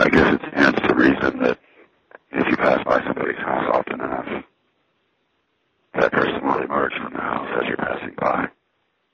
I guess it stands to reason that if you pass by somebody's house often enough, that person will emerge from the house as you're passing by.